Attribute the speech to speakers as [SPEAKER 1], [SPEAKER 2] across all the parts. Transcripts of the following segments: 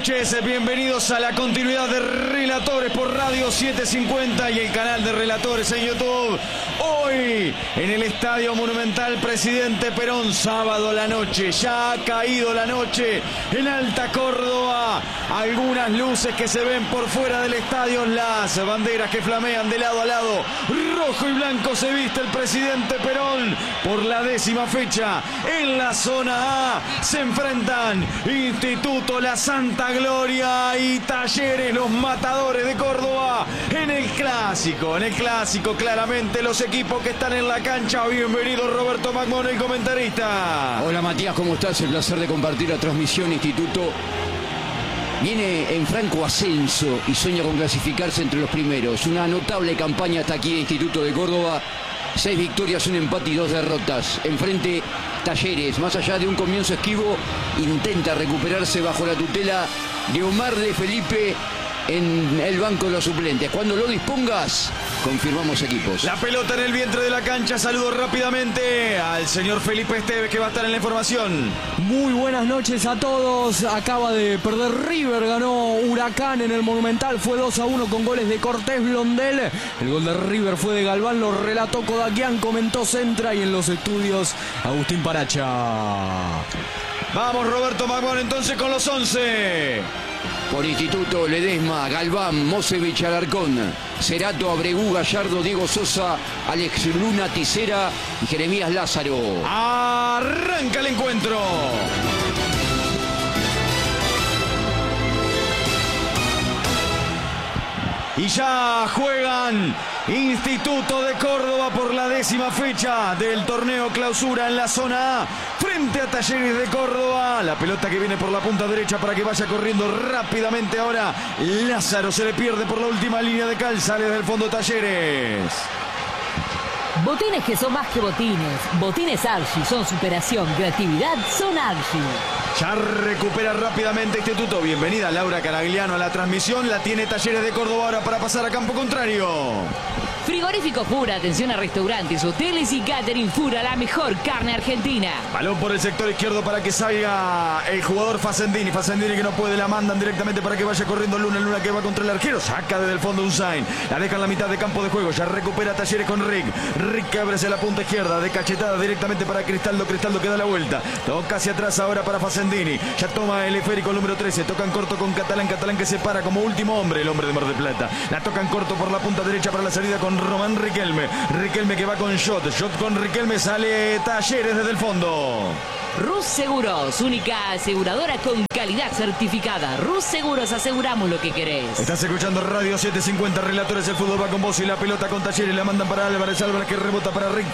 [SPEAKER 1] noches, bienvenidos a la continuidad de Relatores por Radio 750 y el canal de Relatores en YouTube. Hoy en el Estadio Monumental Presidente Perón, sábado a la noche, ya ha caído la noche en Alta Córdoba. Algunas luces que se ven por fuera del estadio, las banderas que flamean de lado a lado. Rojo y blanco se viste el Presidente Perón por la 10ª fecha. En la zona A se enfrentan Instituto La Santa Gloria y Talleres, los matadores de Córdoba. En el clásico claramente los equipos que están en la cancha. Bienvenido Roberto Magmón, el comentarista.
[SPEAKER 2] Hola Matías, ¿cómo estás? El placer de compartir la transmisión. Instituto viene en franco ascenso y sueña con clasificarse entre los primeros. Una notable campaña hasta aquí de Instituto de Córdoba. 6 victorias, 1 empate y 2 derrotas. Enfrente Talleres, más allá de un comienzo esquivo, intenta recuperarse bajo la tutela de Omar de Felipe en el banco de los suplentes. Cuando lo dispongas, confirmamos equipos.
[SPEAKER 1] La pelota en el vientre de la cancha. Saludo rápidamente al señor Felipe Esteves, que va a estar en la información.
[SPEAKER 3] Muy buenas noches a todos. Acaba de perder River, ganó Huracán en el Monumental, fue 2-1 con goles de Cortés Blondel. El gol de River fue de Galván, lo relató Kodakian, comentó Centra, y en los estudios Agustín Paracha.
[SPEAKER 1] Vamos Roberto Magmón entonces con los 11.
[SPEAKER 2] Por Instituto, Ledesma, Galván, Mosevich, Alarcón, Cerato, Abregú, Gallardo, Diego Sosa, Alex Luna, Tisera y Jeremías Lázaro.
[SPEAKER 1] Arranca el encuentro. Y ya juegan Instituto de Córdoba por la 10ª fecha del torneo clausura en la zona A, frente a Talleres de Córdoba. La pelota que viene por la punta derecha para que vaya corriendo rápidamente ahora Lázaro. Se le pierde por la última línea de cal, sale del fondo Talleres.
[SPEAKER 4] Botines que son más que botines. Botines Archie son superación, creatividad, son Archie.
[SPEAKER 1] Ya recupera rápidamente Instituto. Bienvenida Laura Caragliano a la transmisión. La tiene Talleres de Córdoba ahora para pasar a campo contrario.
[SPEAKER 4] Frigorífico Fura, atención a restaurantes, hoteles y catering. Fura, la mejor carne argentina.
[SPEAKER 1] Balón por el sector izquierdo para que salga el jugador Facendini. Facendini que no puede, la mandan directamente para que vaya corriendo Luna. Luna que va contra el arquero, saca desde el fondo Unzain. La deja en la mitad de campo de juego. Ya recupera Talleres con Rick. Rick que abre hacia la punta izquierda, de cachetada directamente para Cristaldo. Cristaldo que da la vuelta. Toca hacia atrás ahora para Facendini. Ya toma el esférico número 13. Tocan corto con Catalán. Catalán que se para como último hombre, el hombre de Mar del Plata. La tocan corto por la punta derecha para la salida con Román Riquelme. Riquelme que va con Shot. Shot con Riquelme. Sale Talleres desde el fondo.
[SPEAKER 4] Rus Seguros, única aseguradora con calidad certificada. Rus Seguros, aseguramos lo que querés.
[SPEAKER 1] Estás escuchando Radio 750, Relatores, el fútbol va con vos y la pelota con Talleres. La mandan para Álvarez. Álvarez que rebota para Rick.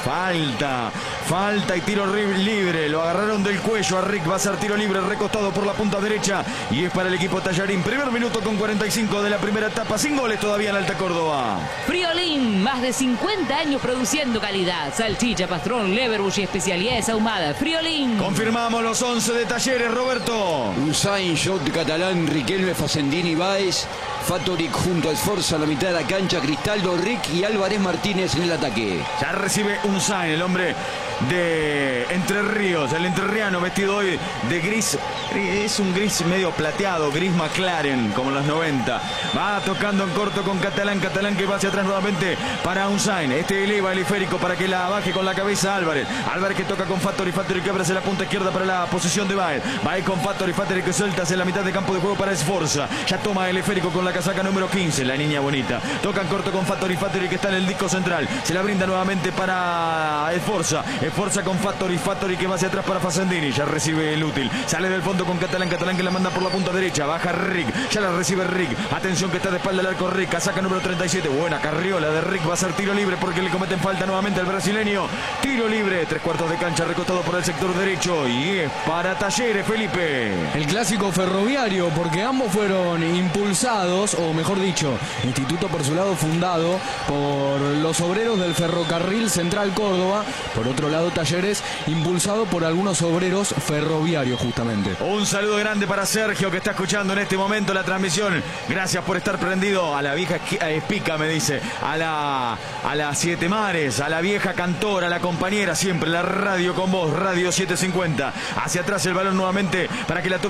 [SPEAKER 1] Falta y tiro libre. Lo agarraron del cuello a Rick. Va a ser tiro libre recostado por la punta derecha. Y es para el equipo Tallarín. Primer minuto con 45 de la primera etapa. Sin goles todavía en Alta Córdoba.
[SPEAKER 4] Friolín, más de 50 años produciendo calidad. Salchicha, pastrón, leverbush y especialidades ahumadas. Friolín.
[SPEAKER 1] Confirmamos los 11 de Talleres, Roberto.
[SPEAKER 2] Unzain, Shot, Catalán, Riquelme, Facendini, Báez, Fatoric junto a Esforza a la mitad de la cancha, Cristaldo, Rick y Álvarez Martínez en el ataque.
[SPEAKER 1] Ya recibe Unzain, el hombre de Entre Ríos, el entrerriano vestido hoy de gris. Es un gris medio plateado, gris McLaren, como en los 90. Va tocando en corto con Catalán. Catalán que va hacia atrás nuevamente para Unzain. Este eleva el esférico para que la baje con la cabeza Álvarez. Álvarez que toca con Fatori. Fatori que abre hacia la punta izquierda para la posición de Baez. Baez con Fatori. Fatori que suelta hacia la mitad de campo de juego para Esforza. Ya toma el esférico con la casaca número 15. La niña bonita. Toca en corto con Fatori. Fatori que está en el disco central. Se la brinda nuevamente para Esforza. Esforza con Fatori. Fatori que va hacia atrás para Facendini. Ya recibe el útil. Sale del fondo con Catalán. Catalán que la manda por la punta derecha. Baja Rick. Ya la recibe Rick. Atención que está de espalda al arco Rick. Casaca número 37. Buena carriola de Rick. Va a ser tiro libre porque le cometen falta nuevamente al brasileño. Tiro libre. 3/4 de cancha recostado por el sector derecho. Y es para Talleres, Felipe.
[SPEAKER 3] El clásico ferroviario, porque ambos fueron impulsados, o mejor dicho, Instituto por su lado fundado por los obreros del Ferrocarril Central Córdoba. Por otro lado, Talleres impulsado por algunos obreros ferroviarios justamente.
[SPEAKER 1] Un saludo grande para Sergio que está escuchando en este momento la transmisión. Gracias por estar prendido a la vieja espica, me dice. A la Siete Mares, a la vieja cantora, a la compañera, siempre la radio con vos, Radio 750. Hacia atrás el balón nuevamente para que la tome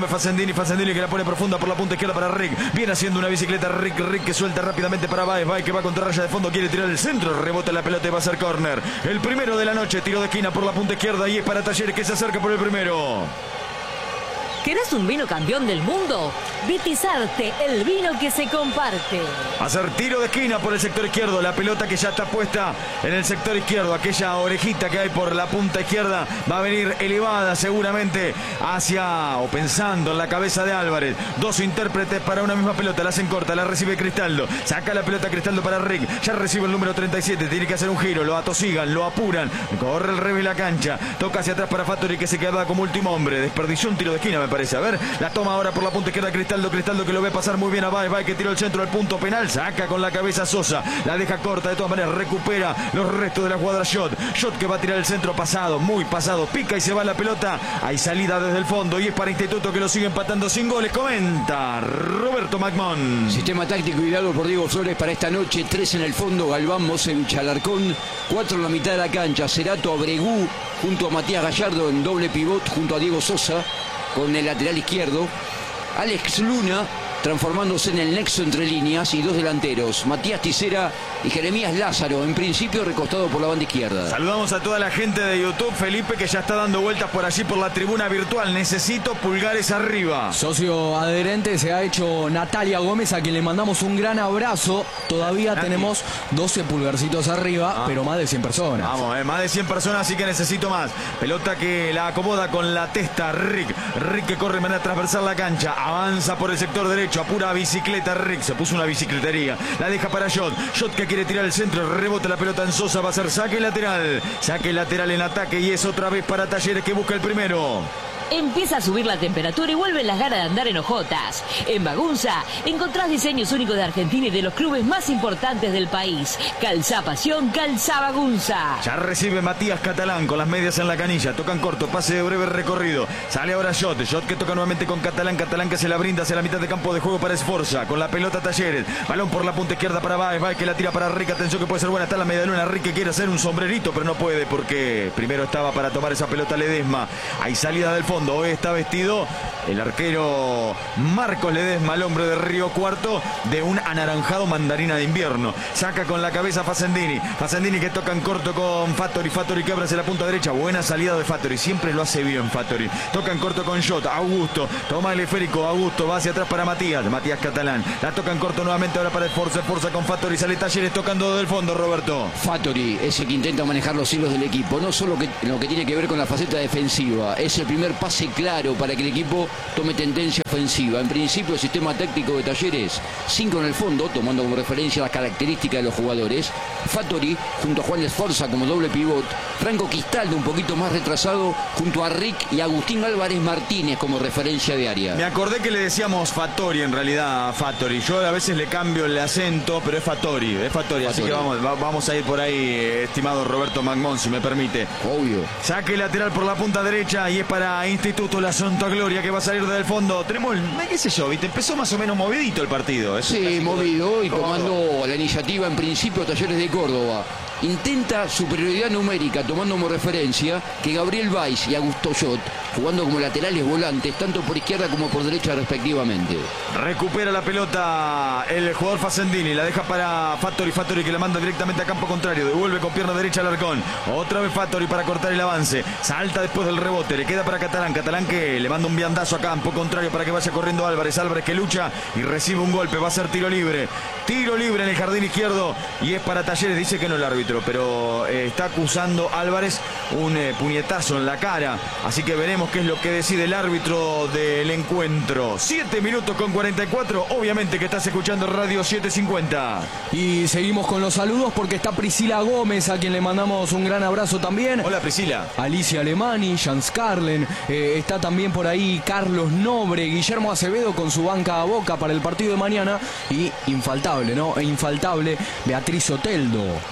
[SPEAKER 1] Facendini que la pone profunda por la punta izquierda para Rick. Viene haciendo una bicicleta Rick que suelta rápidamente para Baez que va contra raya de fondo, quiere tirar el centro, rebota la pelota y va a ser córner. El primero de la noche, tiro de esquina por la punta izquierda y es para Talleres que se acerca por el primero.
[SPEAKER 4] ¿Querés un vino campeón del mundo? Vitizarte, el vino que se comparte.
[SPEAKER 1] Hacer tiro de esquina por el sector izquierdo. La pelota que ya está puesta en el sector izquierdo. Aquella orejita que hay por la punta izquierda va a venir elevada seguramente hacia o pensando en la cabeza de Álvarez. Dos intérpretes para una misma pelota. La hacen corta, la recibe Cristaldo. Saca la pelota Cristaldo para Rick. Ya recibe el número 37. Tiene que hacer un giro. Lo atosigan, lo apuran. Corre el revés la cancha. Toca hacia atrás para Fattori que se queda como último hombre. Desperdició un tiro de esquina me parece. A ver, la toma ahora por la punta izquierda Cristaldo que lo ve pasar muy bien a Baez que tiró el centro del punto penal, saca con la cabeza Sosa, la deja corta de todas maneras, recupera los restos de la jugada Shot que va a tirar el centro pasado, muy pasado, pica y se va la pelota, hay salida desde el fondo y es para Instituto que lo sigue empatando sin goles, comenta Roberto Magmón.
[SPEAKER 2] Sistema táctico ideado por Diego Flores para esta noche, 3 en el fondo, Galván, Mosevich, Alarcón, 4 en la mitad de la cancha, Cerato, Abregú, junto a Matías Gallardo en doble pivot, junto a Diego Sosa, con el lateral izquierdo, Alex Luna transformándose en el nexo entre líneas y dos delanteros, Matías Tisera y Jeremías Lázaro, en principio recostado por la banda izquierda.
[SPEAKER 1] Saludamos a toda la gente de YouTube, Felipe, que ya está dando vueltas por allí por la tribuna virtual. Necesito pulgares arriba.
[SPEAKER 3] Socio adherente se ha hecho Natalia Gómez, a quien le mandamos un gran abrazo. Todavía tenemos 12 pulgarcitos arriba, pero más de 100 personas.
[SPEAKER 1] Vamos, más de 100 personas, así que necesito más. Pelota que la acomoda con la testa Rick que corre de manera transversal la cancha, avanza por el sector derecho, apura bicicleta Rick, se puso una bicicletería, la deja para Shot que quiere tirar el centro, rebota la pelota en Sosa, va a ser saque lateral en ataque y es otra vez para Talleres que busca el primero.
[SPEAKER 4] Empieza a subir la temperatura y vuelven las ganas de andar en hojotas. En Bagunza encontrás diseños únicos de Argentina y de los clubes más importantes del país. Calzá Pasión, calzá Bagunza.
[SPEAKER 1] Ya recibe Matías Catalán con las medias en la canilla. Tocan corto, pase de breve recorrido. Sale ahora Shot que toca nuevamente con Catalán que se la brinda hacia la mitad de campo de juego para Esforza. Con la pelota Talleres. Balón por la punta izquierda para Baez que la tira para Rick. Atención que puede ser buena. Está la media luna. Rick que quiere hacer un sombrerito, pero no puede porque primero estaba para tomar esa pelota Ledesma. Hay salida del fondo. Hoy está vestido el arquero Marcos Ledesma, el hombre de Río Cuarto, de un anaranjado mandarina de invierno. Saca con la cabeza Facendini que toca en corto con Fattori que abre hacia la punta derecha. Buena salida de Fattori, siempre lo hace bien Fattori. Toca en corto con Shot, Augusto, toma el esférico, Augusto va hacia atrás para Matías Catalán. La toca en corto nuevamente ahora para Esforza con Fattori, sale Talleres tocando desde el fondo, Roberto.
[SPEAKER 2] Fattori es el que intenta manejar los hilos del equipo, no solo en lo que tiene que ver con la faceta defensiva, es el primer pase claro para que el equipo tome tendencia ofensiva. En principio el sistema táctico de Talleres, 5 en el fondo, tomando como referencia las características de los jugadores. Fattori junto a Juan Esforza como doble pivot, Franco Cristaldo un poquito más retrasado junto a Rick y Agustín Álvarez Martínez como referencia de área.
[SPEAKER 1] Me acordé que le decíamos Fattori en realidad, Fattori. Yo a veces le cambio el acento, pero es Fattori. Así que vamos a ir por ahí, estimado Roberto Magmón, si me permite.
[SPEAKER 2] Obvio.
[SPEAKER 1] Saque lateral por la punta derecha y es para Instituto La Santa Gloria que va a salir del fondo. Tenemos, qué sé yo, ¿viste? Empezó más o menos movidito el partido.
[SPEAKER 2] Sí, movido y tomando la iniciativa en principio Talleres de Córdoba. Intenta superioridad numérica tomando como referencia que Gabriel Valls y Augusto Shot jugando como laterales volantes tanto por izquierda como por derecha respectivamente.
[SPEAKER 1] Recupera la pelota el jugador Facendini, la deja para Fattori que la manda directamente a campo contrario, devuelve con pierna derecha al Alarcón, otra vez Fattori para cortar el avance, salta después del rebote, le queda para Catalán que le manda un viandazo a campo contrario para que vaya corriendo Álvarez que lucha y recibe un golpe, va a ser tiro libre en el jardín izquierdo y es para Talleres, dice que no el árbitro, pero está acusando Álvarez un puñetazo en la cara, así que veremos qué es lo que decide el árbitro del encuentro. 7 minutos con 44, obviamente que estás escuchando Radio 750.
[SPEAKER 3] Y seguimos con los saludos porque está Priscila Gómez, a quien le mandamos un gran abrazo también.
[SPEAKER 1] Hola Priscila.
[SPEAKER 3] Alicia Alemani, Jans Carlen, está también por ahí Carlos Nobre, Guillermo Acevedo con su banca a Boca para el partido de mañana y infaltable, ¿no? Infaltable Beatriz Oteldo.
[SPEAKER 1] Como siempre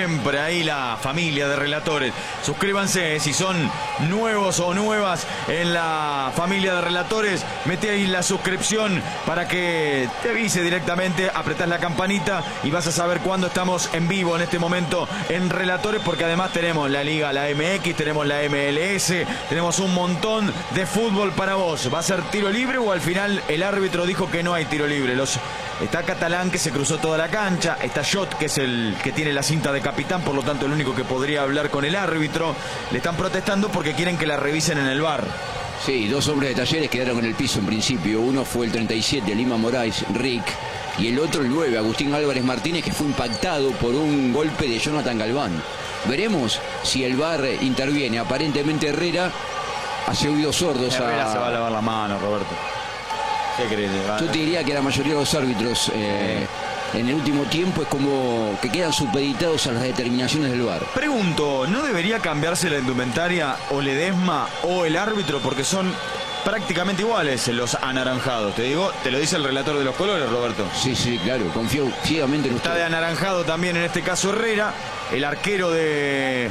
[SPEAKER 1] siempre ahí la familia de relatores. Suscríbanse si son nuevos o nuevas en la familia de relatores. Mete ahí la suscripción para que te avise directamente. Apretás la campanita y vas a saber cuándo estamos en vivo en este momento en relatores, porque además tenemos la Liga, la MX, tenemos la MLS, tenemos un montón de fútbol para vos. ¿Va a ser tiro libre o al final el árbitro dijo que no hay tiro libre? Está Catalán, que se cruzó toda la cancha. Está Shot, que es el que tiene la cinta de capitán, por lo tanto el único que podría hablar con el árbitro. Le están protestando porque quieren que la revisen en el VAR.
[SPEAKER 2] Sí, 2 hombres de Talleres quedaron en el piso en principio. Uno fue el 37, Lima Moraes, Rick. Y el otro el 9, Agustín Álvarez Martínez, que fue impactado por un golpe de Jonathan Galván. Veremos si el VAR interviene. Aparentemente Herrera hace oídos sordos.
[SPEAKER 1] Herrera se va a lavar la mano, Roberto. ¿Qué crees?
[SPEAKER 2] Yo te diría que la mayoría de los árbitros en el último tiempo es como que quedan supeditados a las determinaciones del VAR.
[SPEAKER 1] Pregunto, ¿no debería cambiarse la indumentaria o Ledesma o el árbitro? Porque son prácticamente iguales los anaranjados. Te lo dice el relator de los colores, Roberto.
[SPEAKER 2] Sí, claro, confío ciegamente en usted.
[SPEAKER 1] Está de anaranjado también en este caso Herrera. El arquero de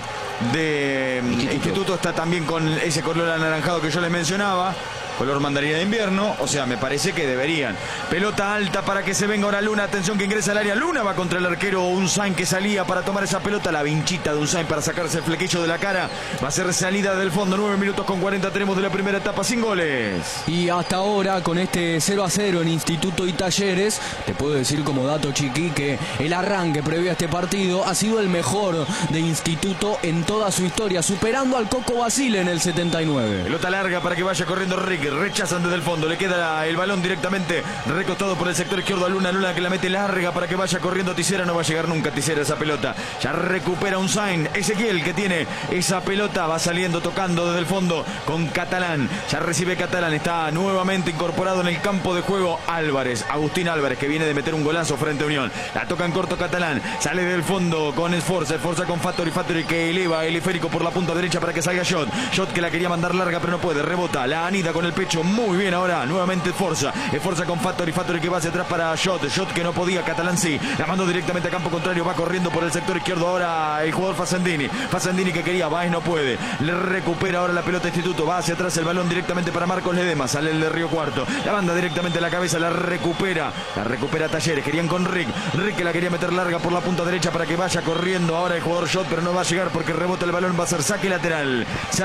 [SPEAKER 1] Instituto está también con ese color anaranjado que yo les mencionaba. Color mandarina de invierno, o sea, me parece que deberían. Pelota alta para que se venga ahora Luna. Atención que ingresa al área. Luna va contra el arquero Unzain, que salía para tomar esa pelota. La vinchita de Unzain para sacarse el flequillo de la cara. Va a ser salida del fondo. 9 minutos con 40 tenemos de la primera etapa sin goles.
[SPEAKER 3] Y hasta ahora, con este 0-0 en Instituto y Talleres, te puedo decir como dato chiqui que el arranque previo a este partido ha sido el mejor de Instituto en toda su historia, superando al Coco Basile en el 79.
[SPEAKER 1] Pelota larga para que vaya corriendo Rick. Rechazan desde el fondo, le queda el balón directamente recostado por el sector izquierdo a Luna que la mete larga para que vaya corriendo Tisera. No va a llegar nunca Tisera esa pelota. Ya recupera Unzain. Ezequiel, que tiene esa pelota, va saliendo tocando desde el fondo con Catalán. Ya recibe Catalán, está nuevamente incorporado en el campo de juego Álvarez, Agustín Álvarez, que viene de meter un golazo frente a Unión. La toca en corto Catalán, sale del fondo con Esforza con Fattori que eleva el esférico por la punta derecha para que salga Shot que la quería mandar larga pero no puede, rebota, la anida con el pecho muy bien ahora, nuevamente Esforza con Fattori que va hacia atrás para Shot que no podía, Catalán sí, la mandó directamente a campo contrario, va corriendo por el sector izquierdo ahora el jugador Fassendini que quería, Baez no puede, le recupera ahora la pelota Instituto, va hacia atrás el balón directamente para Marcos Ledesma, sale el de Río Cuarto, la banda directamente a la cabeza, la recupera Talleres, querían con Rick que la quería meter larga por la punta derecha para que vaya corriendo ahora el jugador Shot, pero no va a llegar porque rebota el balón, va a ser saque lateral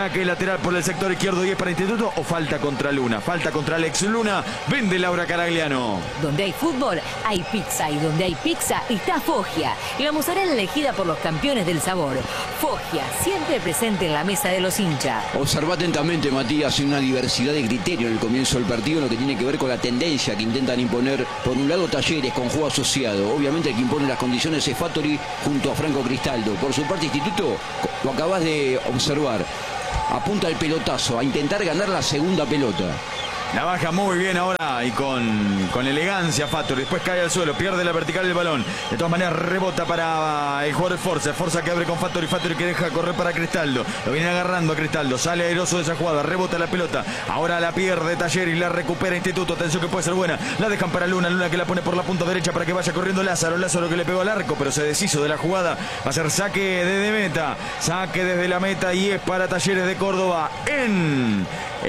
[SPEAKER 1] por el sector izquierdo y es para Instituto o falta contra Luna, falta contra Alex Luna, vende Laura Caragliano.
[SPEAKER 4] Donde hay fútbol, hay pizza, y donde hay pizza está Foggia, y la mozzarella elegida por los campeones del sabor. Foggia, siempre presente en la mesa de los hinchas.
[SPEAKER 2] Observa atentamente, Matías, una diversidad de criterio en el comienzo del partido, en lo que tiene que ver con la tendencia que intentan imponer, por un lado Talleres con juego asociado, obviamente el que impone las condiciones es Fattori junto a Franco Cristaldo. Por su parte Instituto, lo acabas de observar, apunta el pelotazo a intentar ganar la segunda pelota.
[SPEAKER 1] La baja muy bien ahora y con elegancia Fattori. Después cae al suelo, pierde la vertical del balón. De todas maneras rebota para el jugador Forza que abre con Fattori que deja correr para Cristaldo. Lo viene agarrando a Cristaldo, sale airoso de esa jugada, rebota la pelota. Ahora la pierde Talleres y la recupera Instituto. Atención que puede ser buena. La dejan para Luna que la pone por la punta derecha para que vaya corriendo Lázaro que le pegó al arco, pero se deshizo de la jugada. Va a ser saque desde meta. Saque desde la meta y es para Talleres de Córdoba en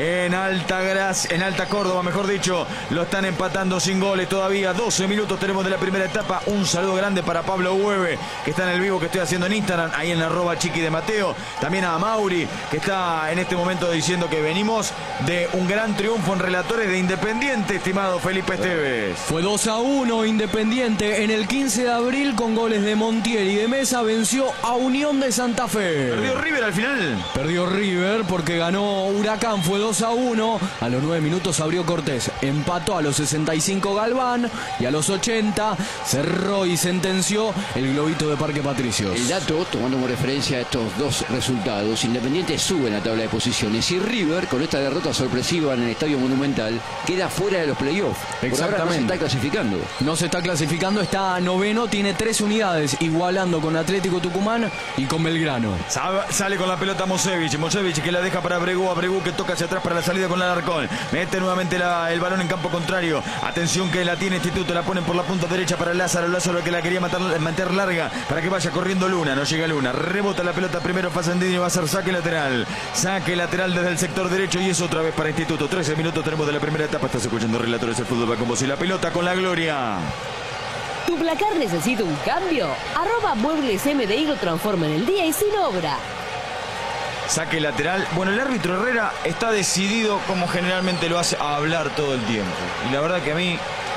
[SPEAKER 1] Alta Córdoba, mejor dicho. Lo están empatando sin goles todavía. 12 minutos tenemos de la primera etapa. Un saludo grande para Pablo Hueve, que está en el vivo que estoy haciendo en Instagram, ahí en la @Chiqui de Mateo. También a Mauri, que está en este momento diciendo que venimos de un gran triunfo en relatores de Independiente, estimado Felipe Esteves.
[SPEAKER 3] Fue 2-1 Independiente en el 15 de abril con goles de Montiel y de Mesa. Venció a Unión de Santa Fe.
[SPEAKER 1] ¿Perdió River al final?
[SPEAKER 3] Perdió River porque ganó Huracán. Fue 2-1. A los 9 minutos abrió Cortés. Empató a los 65 Galván. Y a los 80 cerró y sentenció el globito de Parque Patricios.
[SPEAKER 2] El dato, tomando como referencia a estos dos resultados, Independiente sube en la tabla de posiciones. Y River, con esta derrota sorpresiva en el Estadio Monumental, queda fuera de los playoffs. Por ahora no se está clasificando.
[SPEAKER 3] No se está clasificando, está noveno, tiene 3 unidades, igualando con Atlético Tucumán y con Belgrano.
[SPEAKER 1] Sale con la pelota Mosevich que la deja para Abregu que toca hacia atrás atrás para la salida con Alarcón. Mete nuevamente el balón en campo contrario. Atención que la tiene Instituto. La ponen por la punta derecha para Lázaro. Lázaro que la quería mantener larga para que vaya corriendo Luna. No llega Luna. Rebota la pelota primero Facendini. Va a ser saque lateral. Saque lateral desde el sector derecho. Y es otra vez para Instituto. 13 minutos tenemos de la primera etapa. Estás escuchando Relatores del Fútbol con vos y la pelota con la Gloria.
[SPEAKER 4] ¿Tu placar necesita un cambio? Muebles MDI lo transforma en el día y sin obra.
[SPEAKER 1] Saque lateral. Bueno, el árbitro Herrera está decidido, como generalmente lo hace, a hablar todo el tiempo. Y la verdad que a mí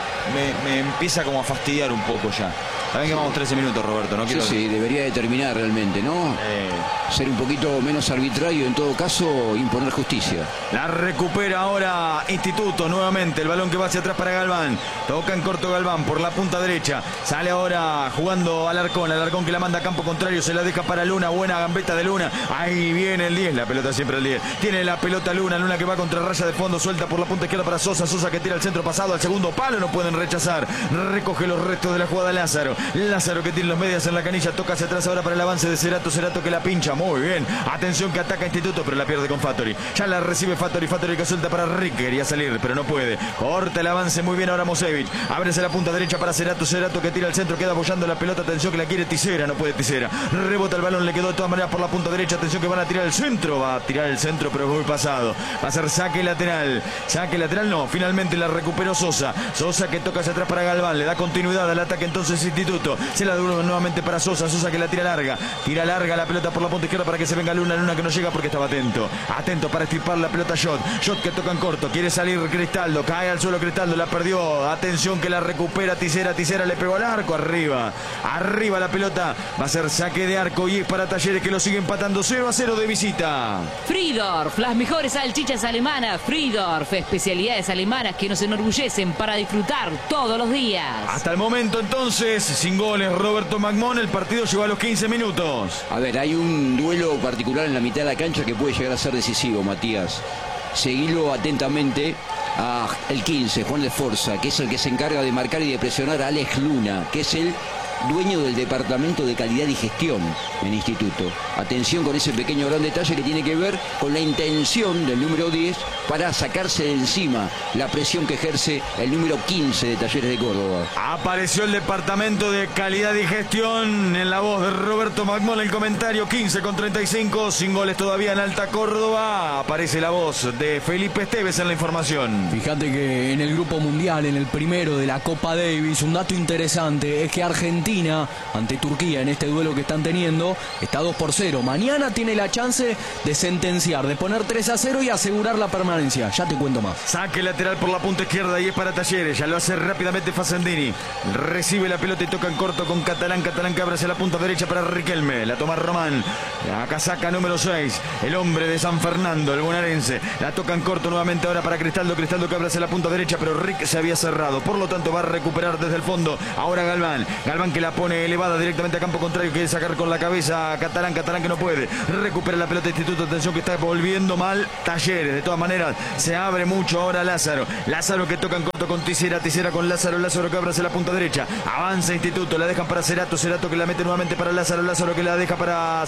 [SPEAKER 1] me empieza como a fastidiar un poco ya. También que vamos 13 minutos, Roberto. No quiero...
[SPEAKER 2] Sí, debería determinar realmente, ¿no? Ser un poquito menos arbitrario, en todo caso, imponer justicia.
[SPEAKER 1] La recupera ahora Instituto nuevamente. El balón que va hacia atrás para Galván. Toca en corto Galván por la punta derecha. Sale ahora jugando Alarcón. Alarcón que la manda a campo contrario. Se la deja para Luna. Buena gambeta de Luna. Ahí viene el 10. La pelota siempre el 10. Tiene la pelota Luna. Luna que va contra raya de fondo. Suelta por la punta izquierda para Sosa. Sosa que tira el centro pasado al segundo palo. No pueden rechazar. Recoge los restos de la jugada Lázaro. Lázaro que tiene los medias en la canilla. Toca hacia atrás ahora para el avance de Cerato. Cerato que la pincha. Muy bien. Atención que ataca Instituto, pero la pierde con Fattori. Ya la recibe Fattori. Fattori que suelta para Rick. Quería salir, pero no puede. Corta el avance muy bien ahora Mosevich. Ábrese la punta derecha para Cerato. Cerato que tira el centro. Queda apoyando la pelota. Atención que la quiere Tisera. No puede Tisera. Rebota el balón. Le quedó de todas maneras por la punta derecha. Atención que van a tirar el centro. Va a tirar el centro, pero muy pasado. Va a ser saque lateral. Saque lateral no. Finalmente la recuperó Sosa. Sosa que toca hacia atrás para Galván. Le da continuidad al ataque entonces Instituto. Se la devuelve nuevamente para Sosa. Sosa que la tira larga. Tira larga la pelota por la punta izquierda para que se venga Luna. Luna que no llega porque estaba atento. Atento para estripar la pelota Shot. Shot que toca en corto. Quiere salir Cristaldo. Cae al suelo Cristaldo. La perdió. Atención que la recupera Tisera. Tisera le pegó al arco. Arriba. Arriba la pelota. Va a ser saque de arco y es para Talleres que lo sigue empatando 0-0 de visita.
[SPEAKER 4] Friedorf, las mejores salchichas alemanas. Friedorf, especialidades alemanas que nos enorgullecen para disfrutar todos los días.
[SPEAKER 1] Hasta el momento entonces, sin goles Roberto Magmón, el partido llegó a los 15 minutos.
[SPEAKER 2] A ver, hay un duelo particular en la mitad de la cancha que puede llegar a ser decisivo, Matías. Seguilo atentamente a el 15, Juan de Forza, que es el que se encarga de marcar y de presionar a Alex Luna, que es el dueño del departamento de calidad y gestión en Instituto. Atención con ese pequeño gran detalle que tiene que ver con la intención del número 10 para sacarse de encima la presión que ejerce el número 15 de Talleres de Córdoba.
[SPEAKER 1] Apareció el departamento de calidad y gestión en la voz de Roberto Magmón. El comentario 15-35, sin goles todavía en Alta Córdoba. Aparece la voz de Felipe Esteves en la información.
[SPEAKER 3] Fíjate que en el grupo mundial, en el primero de la Copa Davis, un dato interesante es que Argentina ante Turquía en este duelo que están teniendo está 2-0. Mañana tiene la chance de sentenciar, de poner 3-0 y asegurar la permanencia. Ya te cuento más.
[SPEAKER 1] Saque lateral por la punta izquierda y es para Talleres. Ya lo hace rápidamente Facendini. Recibe la pelota y toca en corto con Catalán. Catalán que abre hacia la punta derecha para Riquelme. La toma Román. La casaca número 6. El hombre de San Fernando, el bonaerense. La toca en corto nuevamente ahora para Cristaldo. Cristaldo que abre hacia la punta derecha, pero Rick se había cerrado. Por lo tanto va a recuperar desde el fondo. Ahora Galván. Galván que la pone elevada directamente a campo contrario. Quiere sacar con la cabeza a Catalán. Catalán que no puede. Recupera la pelota de Instituto. Atención que está volviendo mal Talleres. De todas maneras se abre mucho ahora Lázaro. Lázaro que toca en corto con Tisera. Tisera con Lázaro. Lázaro que abre hacia la punta derecha. Avanza Instituto. La dejan para Cerato. Cerato que la mete nuevamente para Lázaro. Lázaro que la deja para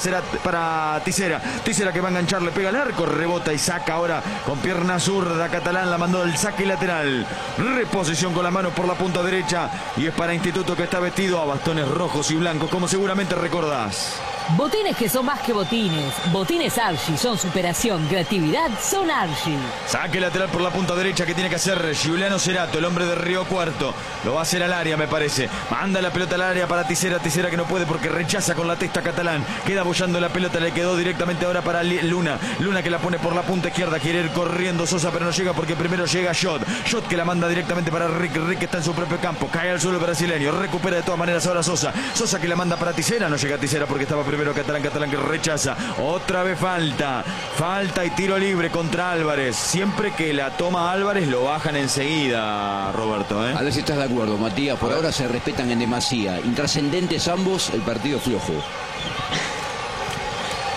[SPEAKER 1] Tisera. Tisera que va a enganchar. Le pega el arco. Rebota y saca ahora con pierna zurda. Catalán la mandó el saque lateral. Reposición con la mano por la punta derecha. Y es para Instituto que está vestido a bastones rojos y blancos, como seguramente recordás.
[SPEAKER 4] Botines que son más que botines. Botines Archie son superación, creatividad, son Archie.
[SPEAKER 1] Saque lateral por la punta derecha que tiene que hacer Giuliano Cerato, el hombre de Río Cuarto. Lo va a hacer al área, me parece. Manda la pelota al área para Tisera. Tisera que no puede porque rechaza con la testa Catalán. Queda apoyando la pelota, le quedó directamente ahora para Luna. Luna que la pone por la punta izquierda. Quiere ir corriendo Sosa, pero no llega porque primero llega Shot. Shot que la manda directamente para Rick. Rick que está en su propio campo. Cae al suelo el brasileño. Recupera de todas maneras ahora Sosa. Sosa que la manda para Tisera. No llega Tisera porque estaba primero Catalán. Catalán que rechaza. Otra vez falta. Falta y tiro libre contra Álvarez. Siempre que la toma Álvarez lo bajan enseguida, Roberto.
[SPEAKER 2] A ver si estás de acuerdo, Matías. Por ahora se respetan en demasía. Intrascendentes ambos, el partido flojo.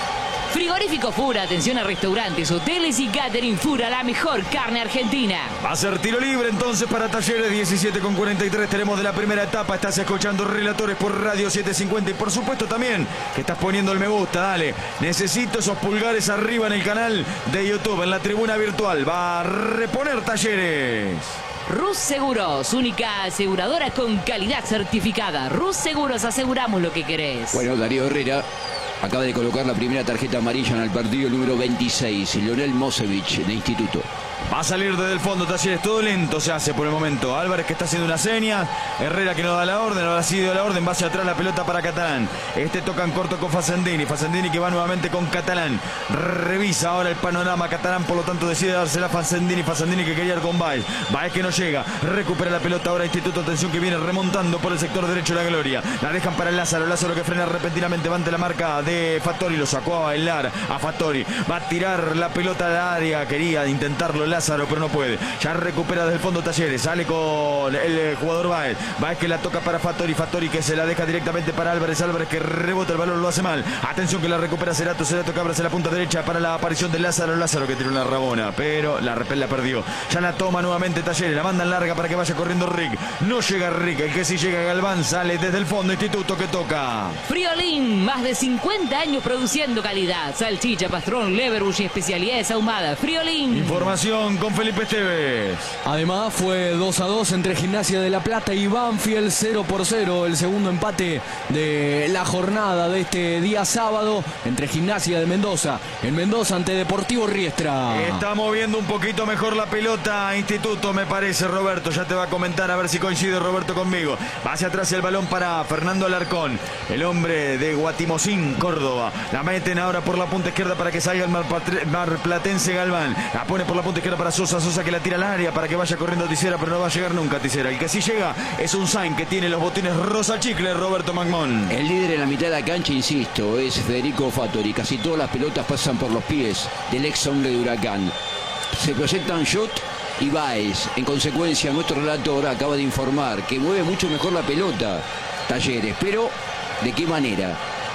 [SPEAKER 4] Frigorífico Fura, atención a restaurantes, hoteles y catering. Fura, la mejor carne argentina.
[SPEAKER 1] Va a ser tiro libre entonces para Talleres, 17:43. Tenemos de la primera etapa. Estás escuchando Relatores por Radio 750. Y por supuesto también que estás poniendo el me gusta. Dale, necesito esos pulgares arriba en el canal de YouTube, en la tribuna virtual. Va a reponer Talleres.
[SPEAKER 4] Rus Seguros, única aseguradora con calidad certificada. Rus Seguros, aseguramos lo que querés.
[SPEAKER 2] Bueno, Darío Herrera acaba de colocar la primera tarjeta amarilla en el partido número 26. Lionel Mosevich, de Instituto.
[SPEAKER 1] Va a salir desde el fondo Talleres, todo lento se hace por el momento. Álvarez que está haciendo una seña, Herrera que no da la orden, ahora sí dio la orden, va hacia atrás la pelota para Catalán. Toca en corto con Facendini que va nuevamente con Catalán. Revisa ahora el panorama Catalán, por lo tanto decide dársela a Facendini que quería ir con Baez. Baez que no llega, recupera la pelota ahora Instituto, atención que viene remontando por el sector derecho la Gloria. La dejan para Lázaro que frena repentinamente, va ante la marca de Fattori, lo sacó a bailar a Fattori. Va a tirar la pelota al área, quería intentarlo Lázaro, pero no puede. Ya recupera desde el fondo Talleres. Sale con el jugador Baez. Baez que la toca para Fattori que se la deja directamente para Álvarez que rebota el balón, lo hace mal. Atención que la recupera Cerato que abre hacia la punta derecha para la aparición de Lázaro que tiene una rabona, pero la perdió. Ya la toma nuevamente Talleres. La manda en larga para que vaya corriendo Rick. No llega Rick. El que sí llega Galván. Sale desde el fondo Instituto que toca.
[SPEAKER 4] Friolín, más de 50 años produciendo calidad. Salchicha, pastrón, leverbush y especialidades ahumadas. Friolín.
[SPEAKER 1] Información con Felipe Esteves.
[SPEAKER 3] Además fue 2-2 entre Gimnasia de La Plata y Banfield, 0-0, el segundo empate de la jornada de este día sábado entre Gimnasia de Mendoza, en Mendoza ante Deportivo Riestra.
[SPEAKER 1] Está moviendo un poquito mejor la pelota Instituto, me parece, Roberto, ya te va a comentar a ver si coincide Roberto conmigo. Va hacia atrás el balón para Fernando Alarcón, el hombre de Guatimosín, Córdoba. La meten ahora por la punta izquierda para que salga el marplatense Galván. La pone por la punta izquierda para Sosa que la tira al área para que vaya corriendo Tisera, pero no va a llegar nunca Tisera. El que sí llega es un Sainz que tiene los botines rosa chicle, Roberto Magmón.
[SPEAKER 2] El líder en la mitad de la cancha, insisto, es Federico Fattori. Casi todas las pelotas pasan por los pies del ex hombre de Huracán. Se proyectan Shot y Baez. En consecuencia, nuestro relator acaba de informar que mueve mucho mejor la pelota Talleres, pero ¿de qué manera?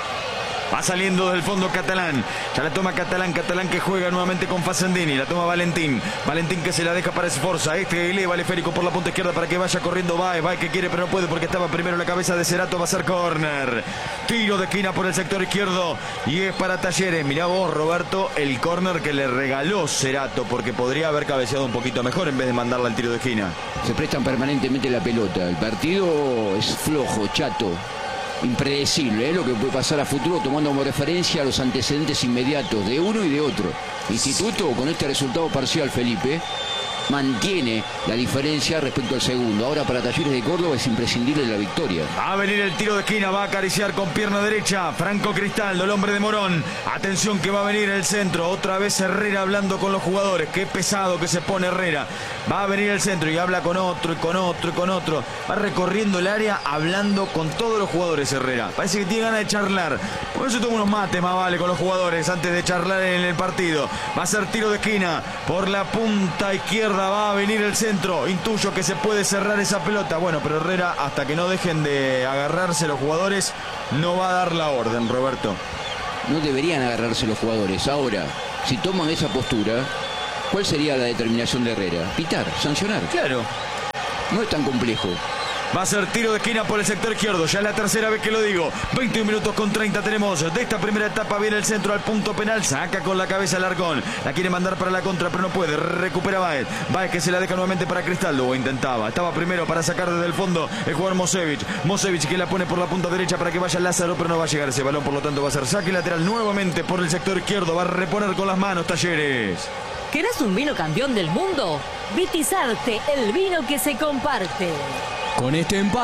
[SPEAKER 1] Va saliendo del fondo Catalán. Ya la toma Catalán que juega nuevamente con Facendini. La toma Valentín que se la deja para Sforza. Que eleva el esférico por la punta izquierda para que vaya corriendo Baez que quiere pero no puede porque estaba primero en la cabeza de Cerato. Va a ser córner. Tiro de esquina por el sector izquierdo y es para Talleres. Mirá vos, Roberto, el córner que le regaló Cerato, porque podría haber cabeceado un poquito mejor en vez de mandarla al tiro de esquina.
[SPEAKER 2] Se prestan permanentemente la pelota. El partido es flojo, chato, impredecible, lo que puede pasar a futuro, tomando como referencia los antecedentes inmediatos de uno y de otro. Instituto, con este resultado parcial, Felipe, mantiene la diferencia respecto al segundo. Ahora para Talleres de Córdoba es imprescindible la victoria.
[SPEAKER 1] Va a venir el tiro de esquina, va a acariciar con pierna derecha Franco Cristaldo, el hombre de Morón. Atención que va a venir el centro, otra vez Herrera hablando con los jugadores. Qué pesado que se pone Herrera. Va a venir el centro y habla con otro y con otro y con otro. Va recorriendo el área hablando con todos los jugadores Herrera. Parece que tiene ganas de charlar. Por eso toma unos mates más vale con los jugadores antes de charlar en el partido. Va a ser tiro de esquina por la punta izquierda. Va a venir el centro. Intuyo que se puede cerrar esa pelota. Bueno, pero Herrera, hasta que no dejen de agarrarse los jugadores, no va a dar la orden, Roberto.
[SPEAKER 2] No deberían agarrarse los jugadores. Ahora, si toman esa postura, ¿cuál sería la determinación de Herrera? Pitar, sancionar.
[SPEAKER 1] Claro.
[SPEAKER 2] No es tan complejo.
[SPEAKER 1] Va a ser tiro de esquina por el sector izquierdo. Ya es la tercera vez que lo digo. 21 minutos con 30 tenemos de esta primera etapa. Viene el centro al punto penal. Saca con la cabeza Alarcón. La quiere mandar para la contra, pero no puede. Recupera Baez. Baez que se la deja nuevamente para Cristaldo. O intentaba. Estaba primero para sacar desde el fondo el jugador Mosevich que la pone por la punta derecha para que vaya Lázaro, pero no va a llegar ese balón. Por lo tanto va a ser saque lateral nuevamente por el sector izquierdo. Va a reponer con las manos Talleres.
[SPEAKER 4] ¿Querés un vino campeón del mundo? Vitizarte, el vino que se comparte.
[SPEAKER 3] Con este empate